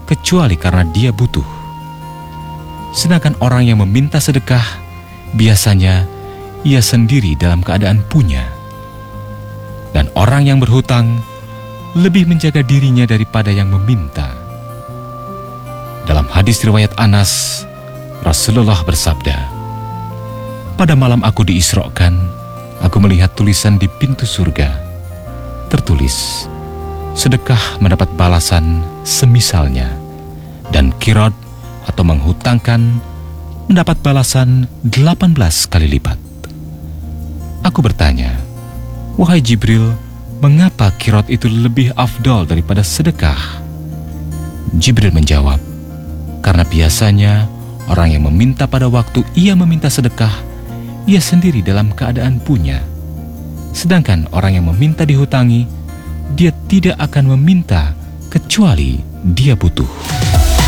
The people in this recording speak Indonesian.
kecuali karena dia butuh. Sedangkan orang yang meminta sedekah, biasanya ia sendiri dalam keadaan punya. Dan orang yang berhutang lebih menjaga dirinya daripada yang meminta. Dalam hadis riwayat Anas, Rasulullah bersabda, "Pada malam aku diisrokan, aku melihat tulisan di pintu surga. Tertulis, sedekah mendapat balasan semisalnya, dan kirot atau menghutangkan mendapat balasan 18 kali lipat." Aku bertanya, "Wahai Jibril, mengapa kirot itu lebih afdol daripada sedekah?" Jibril menjawab, "Karena biasanya orang yang meminta pada waktu ia meminta sedekah, ia sendiri dalam keadaan punya. Sedangkan orang yang meminta dihutangi, dia tidak akan meminta kecuali dia butuh."